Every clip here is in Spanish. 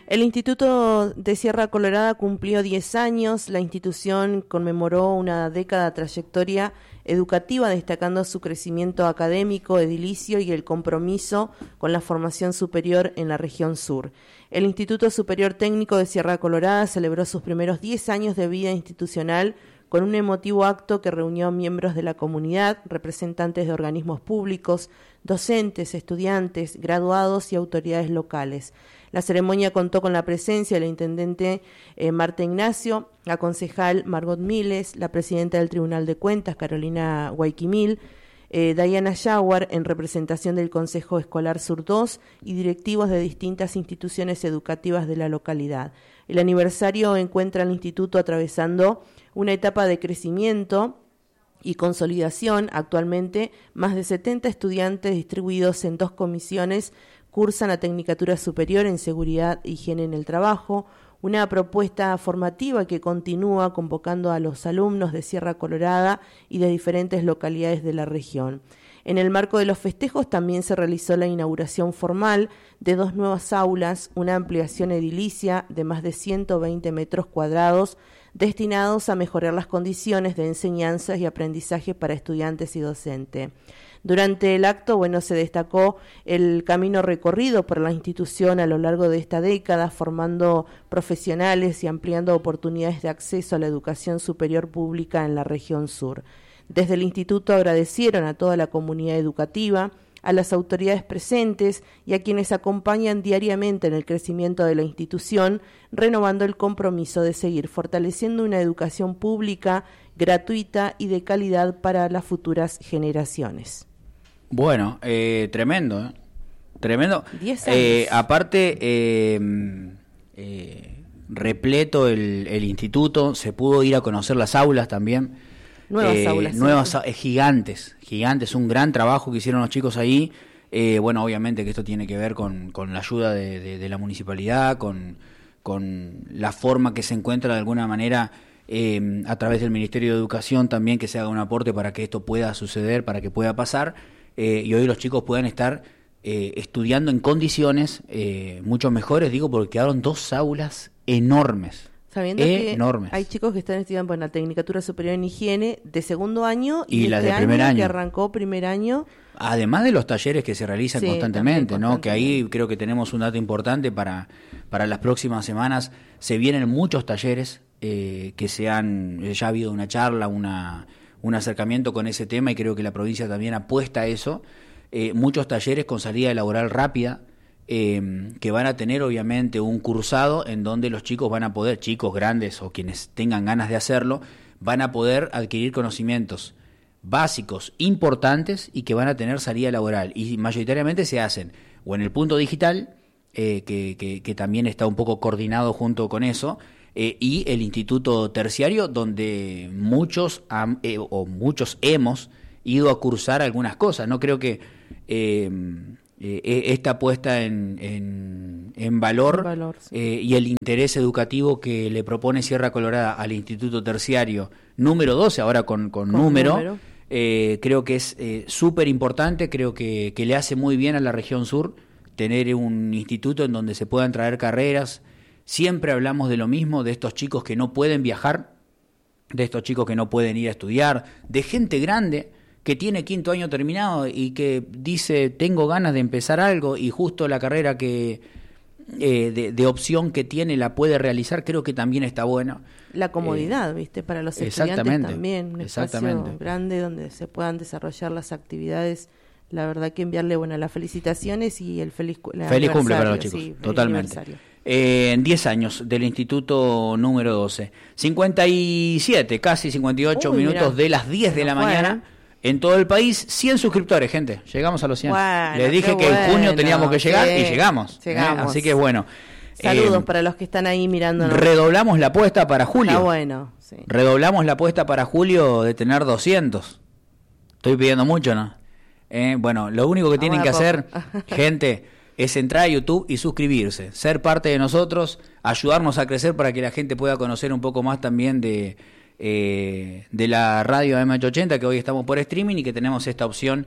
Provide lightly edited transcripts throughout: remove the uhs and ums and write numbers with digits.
El Instituto de Sierra Colorada cumplió 10 años. La institución conmemoró una década de trayectoria educativa, destacando su crecimiento académico, edilicio y el compromiso con la formación superior en la región sur. El Instituto Superior Técnico de Sierra Colorada celebró sus primeros 10 años de vida institucional con un emotivo acto que reunió a miembros de la comunidad, representantes de organismos públicos, docentes, estudiantes, graduados y autoridades locales. La ceremonia contó con la presencia del intendente Marta Ignacio, la concejal Margot Miles, la presidenta del Tribunal de Cuentas, Carolina Guayquimil, Diana Jaguar, en representación del Consejo Escolar Sur 2 y directivos de distintas instituciones educativas de la localidad. El aniversario encuentra al instituto atravesando una etapa de crecimiento y consolidación. Actualmente, más de 70 estudiantes distribuidos en 2 comisiones cursan la Tecnicatura Superior en Seguridad e Higiene en el Trabajo, una propuesta formativa que continúa convocando a los alumnos de Sierra Colorada y de diferentes localidades de la región. En el marco de los festejos también se realizó la inauguración formal de 2 nuevas aulas, una ampliación edilicia de más de 120 metros cuadrados destinados a mejorar las condiciones de enseñanza y aprendizaje para estudiantes y docentes. Durante el acto, se destacó el camino recorrido por la institución a lo largo de esta década, formando profesionales y ampliando oportunidades de acceso a la educación superior pública en la región sur. Desde el instituto agradecieron a toda la comunidad educativa, a las autoridades presentes y a quienes acompañan diariamente en el crecimiento de la institución, renovando el compromiso de seguir fortaleciendo una educación pública, gratuita y de calidad para las futuras generaciones. Bueno, tremendo, tremendo. 10 años. Aparte, repleto el instituto, se pudo ir a conocer las aulas también. Nuevas aulas. Gigantes, un gran trabajo que hicieron los chicos ahí. Obviamente que esto tiene que ver con la ayuda de la municipalidad, con la forma que se encuentra de alguna manera a través del Ministerio de Educación también, que se haga un aporte para que esto pueda suceder, para que pueda pasar, y hoy los chicos puedan estar estudiando en condiciones mucho mejores, porque quedaron 2 aulas enormes. Sabiendo que hay chicos que están estudiando en la Tecnicatura Superior en Higiene de segundo año y la este de primer año que arrancó primer año. Además de los talleres que se realizan constantemente, ¿no? Que ahí creo que tenemos un dato importante para las próximas semanas. Se vienen muchos talleres ya ha habido una charla, un acercamiento con ese tema, y creo que la provincia también apuesta a eso. Muchos talleres con salida laboral rápida, que van a tener obviamente un cursado en donde los chicos van a poder, chicos grandes o quienes tengan ganas de hacerlo, van a poder adquirir conocimientos básicos importantes y que van a tener salida laboral, y mayoritariamente se hacen o en el punto digital, que también está un poco coordinado junto con eso, y el instituto terciario, donde muchos hemos ido a cursar algunas cosas. No creo que esta puesta en valor, sí. Y el interés educativo que le propone Sierra Colorada al Instituto Terciario número 12, ahora con número. Creo que es súper importante. Creo que le hace muy bien a la región sur tener un instituto en donde se puedan traer carreras. Siempre hablamos de lo mismo, de estos chicos que no pueden viajar, de estos chicos que no pueden ir a estudiar, de gente grande que tiene 5º año terminado y que dice tengo ganas de empezar algo, y justo la carrera que de opción que tiene la puede realizar. Creo que también está bueno. La comodidad, para los estudiantes también, un espacio grande donde se puedan desarrollar las actividades. La verdad que enviarle las felicitaciones y el feliz cumple para los chicos, totalmente. 10 años del Instituto número 12, 57, casi 58 minutos de las 10 de la mañana. En todo el país, 100 suscriptores, gente. Llegamos a los 100. Les dije que en junio teníamos que llegar, y llegamos. Así que bueno. Saludos para los que están ahí mirándonos. Redoblamos la apuesta para julio. Está bueno. Sí. Redoblamos la apuesta para julio de tener 200. Estoy pidiendo mucho, ¿no? Lo único que tienen que hacer, gente, es entrar a YouTube y suscribirse. Ser parte de nosotros, ayudarnos a crecer para que la gente pueda conocer un poco más también de la radio AM880, que hoy estamos por streaming y que tenemos esta opción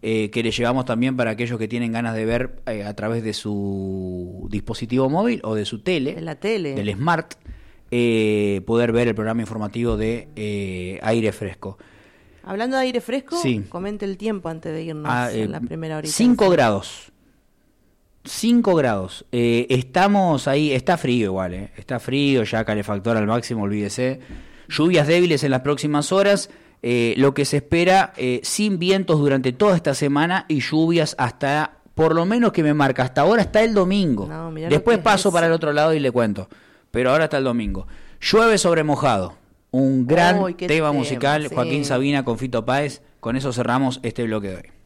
que le llevamos también para aquellos que tienen ganas de ver a través de su dispositivo móvil o de su tele, de la tele, del Smart, poder ver el programa informativo de Aire Fresco. Hablando de aire fresco, sí. comente el tiempo antes de irnos en la primera horita. 5 grados. 5 grados. Estamos ahí, está frío igual, está frío, ya calefactor al máximo, olvídese. Lluvias débiles en las próximas horas. Lo que se espera sin vientos durante toda esta semana y lluvias hasta, por lo menos que me marca, hasta ahora está el domingo. No, después paso para el otro lado y le cuento, pero ahora está el domingo. Llueve sobre mojado, un gran tema musical, sí. Joaquín Sabina con Fito Páez. Con eso cerramos este bloque de hoy.